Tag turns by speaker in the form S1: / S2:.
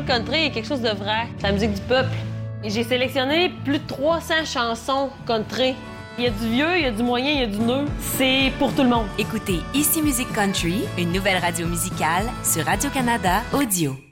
S1: country est quelque chose de vrai. C'est la musique du peuple. Et j'ai sélectionné plus de 300 chansons country. Il y a du vieux, il y a du moyen, il y a du neuf. C'est pour tout le monde.
S2: Écoutez Ici Musique Country, une nouvelle radio musicale sur Radio-Canada Audio.